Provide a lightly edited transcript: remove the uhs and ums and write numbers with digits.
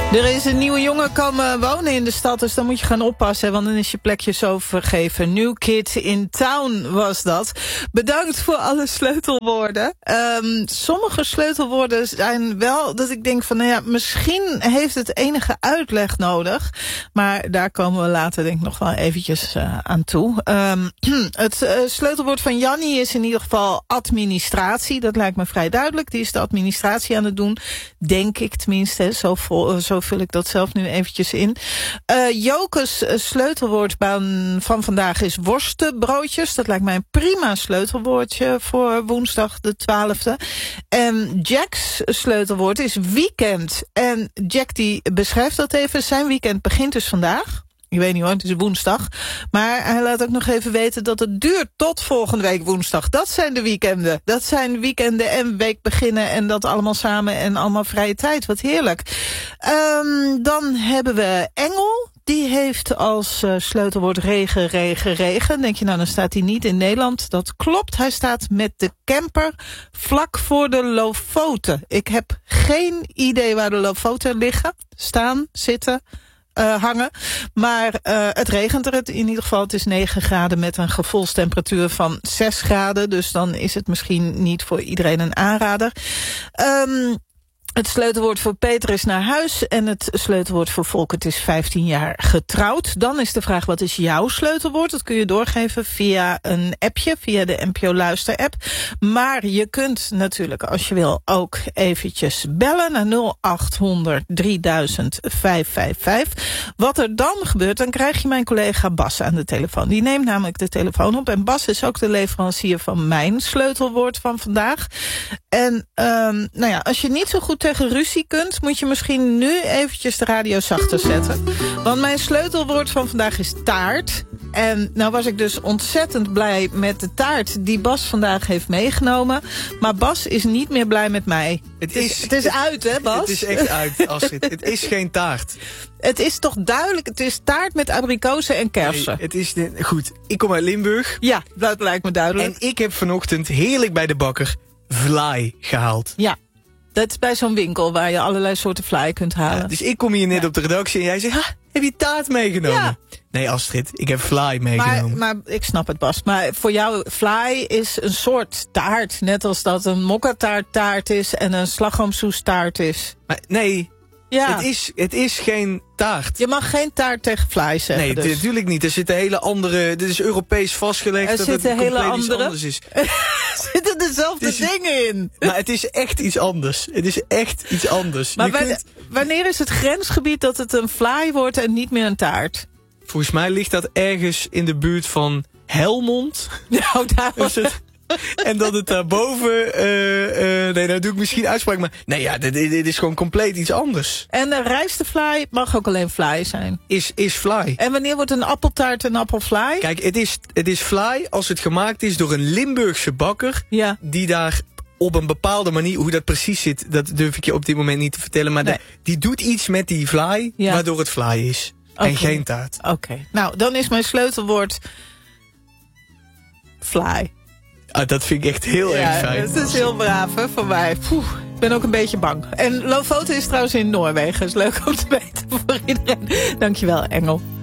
Er is een nieuwe jongen komen wonen in de stad, dus dan moet je gaan oppassen, want dan is je plekje zo vergeven. New Kid in Town was dat. Bedankt voor alle sleutelwoorden. Sommige sleutelwoorden zijn wel dat ik denk van, nou ja, misschien heeft het enige uitleg nodig. Maar daar komen we later denk ik nog wel eventjes aan toe. Het sleutelwoord van Jannie is in ieder geval administratie. Dat lijkt me vrij duidelijk. Die is de administratie aan het doen. Denk ik tenminste. Zo vul ik dat zelf nu eventjes in. Joke's sleutelwoord van vandaag is worstenbroodjes. Dat lijkt mij een prima sleutelwoordje voor woensdag de 12e. En Jack's sleutelwoord is weekend. En Jack die beschrijft dat even. Zijn weekend begint dus vandaag. Ik weet niet hoor, het is woensdag. Maar hij laat ook nog even weten dat het duurt tot volgende week woensdag. Dat zijn de weekenden. Dat zijn weekenden en week beginnen en dat allemaal samen en allemaal vrije tijd. Wat heerlijk. Dan hebben we Engel. Die heeft als sleutelwoord regen, regen, regen. Denk je nou, dan staat hij niet in Nederland. Dat klopt, hij staat met de camper vlak voor de Lofoten. Ik heb geen idee waar de Lofoten liggen. Staan, zitten, hangen. Maar het regent er in ieder geval. Het is 9 graden met een gevoelstemperatuur van 6 graden. Dus dan is het misschien niet voor iedereen een aanrader. Het sleutelwoord voor Peter is naar huis. En het sleutelwoord voor Volkert is 15 jaar getrouwd. Dan is de vraag, wat is jouw sleutelwoord? Dat kun je doorgeven via een appje, via de NPO Luister app. Maar je kunt natuurlijk, als je wil, ook eventjes bellen naar 0800 3000 555. Wat er dan gebeurt, dan krijg je mijn collega Bas aan de telefoon. Die neemt namelijk de telefoon op. En Bas is ook de leverancier van mijn sleutelwoord van vandaag. En nou ja, als je niet zo goed tegen ruzie kunt, moet je misschien nu eventjes de radio zachter zetten. Want mijn sleutelwoord van vandaag is taart. En nou was ik dus ontzettend blij met de taart die Bas vandaag heeft meegenomen. Maar Bas is niet meer blij met mij. Het is uit, hè Bas? Het is echt uit, Astrid. Het is geen taart. Het is toch duidelijk, het is taart met abrikozen en kersen. Nee, het is goed. Ik kom uit Limburg. Ja, dat lijkt me duidelijk. En ik heb vanochtend heerlijk bij de bakker vlaai gehaald. Ja. Dat is bij zo'n winkel waar je allerlei soorten vlaai kunt halen. Ja, dus ik kom hier net op de redactie en jij zegt, heb je taart meegenomen? Ja. Nee, Astrid, ik heb vlaai meegenomen. Maar ik snap het, Bas. Maar voor jou, vlaai is een soort taart. Net als dat een mokkataart is en een slagroomsoestaart is. Maar nee, ja. Het is geen taart. Je mag geen taart tegen vlaai zeggen. Nee, dus. natuurlijk niet. Er zitten hele andere. Dit is Europees vastgelegd dat het compleet iets anders is. Er zitten dezelfde dingen in. Maar het is echt iets anders. Het is echt iets anders. Maar wanneer is het grensgebied dat het een vlaai wordt en niet meer een taart? Volgens mij ligt dat ergens in de buurt van Helmond. Nou, daar was het. En dat het daarboven... nee, dat doe ik misschien uitspraak. Maar nee, ja, dit is gewoon compleet iets anders. En de rijstevlaai mag ook alleen vlaai zijn. Is vlaai. En wanneer wordt een appeltaart een appelvlaai? Kijk, het is vlaai als het gemaakt is door een Limburgse bakker. Ja. Die daar op een bepaalde manier, hoe dat precies zit, dat durf ik je op dit moment niet te vertellen. Maar nee. Die doet iets met die vlaai, waardoor het vlaai is. Okay. En geen taart. Oké. Nou, dan is mijn sleutelwoord vlaai. Ah, dat vind ik echt heel erg fijn. Het is heel braaf hè, voor mij. Ik ben ook een beetje bang. En Lofoten is trouwens in Noorwegen. Is leuk om te weten voor iedereen. Dankjewel, Engel.